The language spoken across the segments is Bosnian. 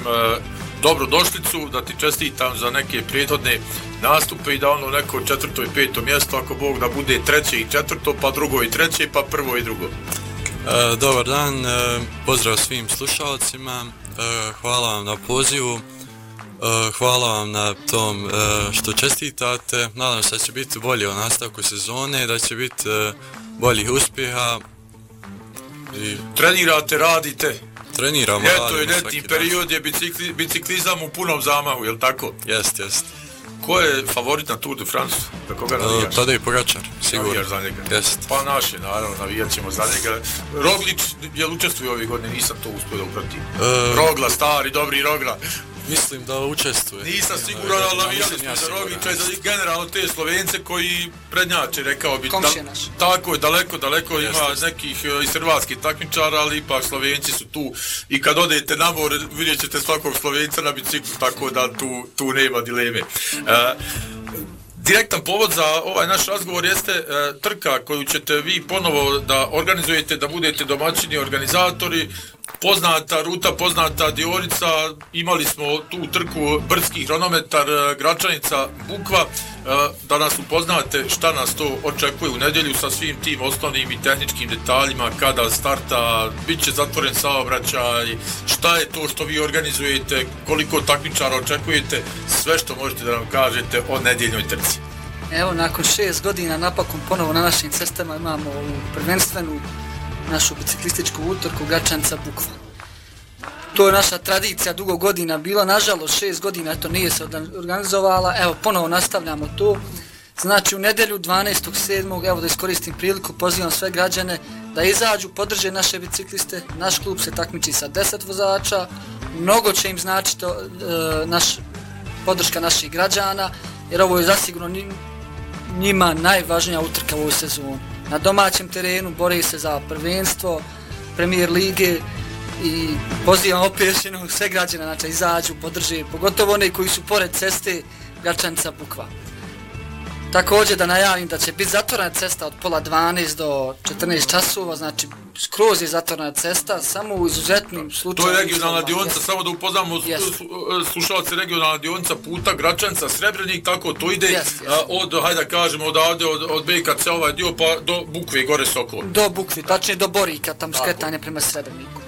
dobrodošlicu, da ti čestitam za neke prethodne nastupe i da ono neko 4. i 5. mjesto, ako Bog da bude 3. i 4., pa 2. i 3., pa 1. i 2. Dobar dan, pozdrav svim slušalcima, hvala vam na pozivu, hvala vam na tom što čestitate, nadam se da će biti bolje u nastavku sezone, da će biti boljih uspjeha. Trenirate, radite? Treniramo, radimo. Ljetni period je biciklizam u punom zamahu, je li tako? Jest. Ko je favorit na Tour de France? Za koga navijaš? Tadej Pogačar, sigurno. Navijaš za njega? Jest. Pa naš je, naravno, navijat ćemo za njega. Roglič, jel učestvuje ove godine? Nisam to uspio da upratim. Rogla, stari, dobri Rogla. Mislim da učestvuje. Nisam siguran, ali navijali smo za Rogliča i za generalno te Slovence koji prednjače, rekao bi. Komšije naš. Tako je, daleko ima nekih iz hrvatskih takmičara, ali ipak Slovenci su tu. I kad odete na more, vidjet ćete svakog Slovenca na biciklu, tako da tu nema dileme. Direktan povod za ovaj naš razgovor jeste trka koju ćete vi ponovo da organizujete, da budete domaćini organizatori. Poznata ruta, poznata dionica, imali smo tu trku brdski hronometar Gračanica Bukva, da nas upoznate šta nas to očekuje u nedjelju sa svim tim osnovnim i tehničkim detaljima, kada starta, bit će zatvoren saobraćaj, šta je to što vi organizujete, koliko takmičara očekujete, sve što možete da nam kažete o nedjeljnoj trci. Evo, nakon 6 godina napokon ponovo na našim cestama imamo prvenstvenu našu biciklističku utrku Gračanica Bukva. To je naša tradicija dugo godina bila, nažalost 6 godina to nije se organizovala, evo ponovo nastavljamo to. Znači u nedjelju 12.7. evo da iskoristim priliku, pozivam sve građane da izađu, podrže naše bicikliste, naš klub se takmiči sa 10 vozača, mnogo će im značiti podrška naših građana, jer ovo je zasigurno njima najvažnija utrka u ovoj sezoni. Na domaćem terenu bori se za prvenstvo, premijer lige i pozivam opet sve građane znači, izađu, podrže, pogotovo one koji su pored ceste Gračanica Bukva. Također da najavim da će biti zatvorena cesta od pola 12 do 14 časova, znači skroz je zatvorena cesta, samo u izuzetnim slučajima. To je regionalna dionica, samo da upoznamo slušalce, regionalna dionica puta Gračanica Srebrenik, tako to ide od, hajde da kažemo, odavde od BKC ovaj dio pa do Bukve, gore Sokol. Do Bukve, tačnije do Borika, tam skretanje prema Srebreniku.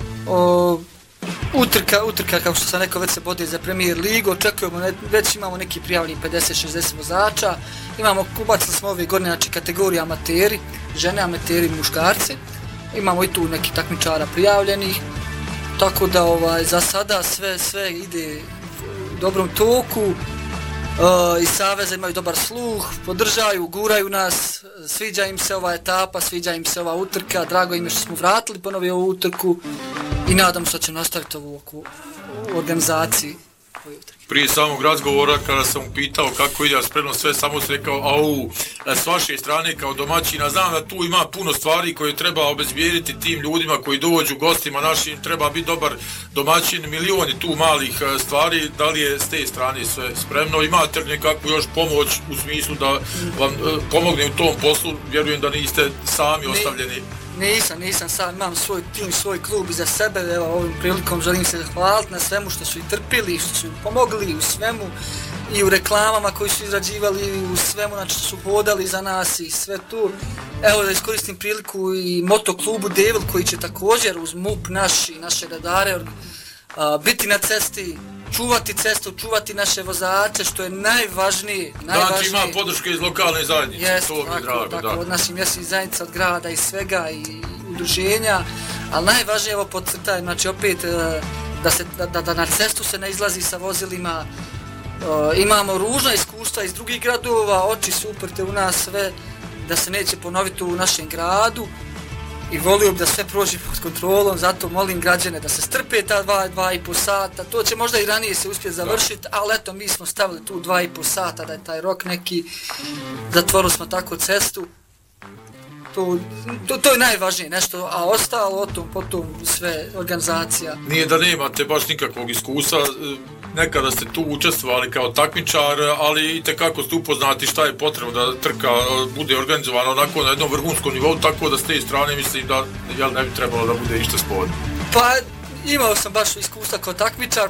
Utrka, kao što sam rekao, već se bodi za premijer ligu, očekujemo, već imamo neki prijavljeni 50-60 vozača, ubacili smo ove godine, znači kategorije amateri, žene, amateri, muškarci, imamo i tu neki takmičara prijavljenih, tako da za sada sve ide u dobrom toku, i saveza imaju dobar sluh, podržaju, guraju nas, sviđa im se ova etapa, sviđa im se ova utrka, drago im je što smo vratili ponovi ovu utrku i nadam se da će nastaviti ovu organizaciji ove utrke. Prije samog razgovora kada sam pitao kako ide spremno sve, samo sam rekao, s vaše strane kao domaćina, znam da tu ima puno stvari koje treba obezbijediti tim ljudima koji dođu gostima našim, treba biti dobar domaćin, milioni tu malih stvari, da li je s te strane sve spremno, imate li nekakvu još pomoć u smislu da vam pomogne u tom poslu, vjerujem da niste sami ostavljeni. Nisam sam, imam svoj tim, svoj klub iza sebe, evo ovim prilikom želim se zahvaliti na svemu što su i trpili, što su pomogli u svemu i u reklamama koji su izrađivali, u svemu znači što su hodali za nas i sve tu. Evo da iskoristim priliku i motoklubu Devil koji će također uz MUP naše radare biti na cesti, čuvati cestu, čuvati naše vozače, što je najvažnije. Znači ima podrške iz lokalne zajednice, jest, to mi je drago. Tako, od naših mjesnih zajednica, od grada i svega i udruženja, ali najvažnije evo podcrtaj, znači opet da na cestu se ne izlazi sa vozilima, imamo ružna iskustva iz drugih gradova, oči su uprte u nas sve, da se neće ponoviti u našem gradu. I volio bi da sve prođe pod kontrolom, zato molim građane da se strpe ta 2,5 sata, to će možda i ranije se uspjeti završiti, ali eto mi smo stavili tu 2,5 sata da je taj rok neki, zatvorili smo tako cestu, to je najvažnije nešto, a ostalo o tom, potom sve organizacija. Nije da nemate baš nikakvog iskustva, nekada ste tu učestvovali kao takmičar, ali itekako ste upoznati šta je potrebno da trka bude organizovana onako na jednom vrhunskom nivou, tako da s te strane mislim da ne bi trebalo da bude išta spovodno. Pa imao sam baš iskustva kao takmičar,